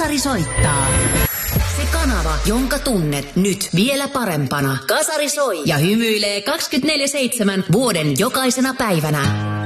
Kasari soittaa. Se kanava, jonka tunnet nyt vielä parempana. Kasari soi ja hymyilee 24/7 vuoden jokaisena päivänä.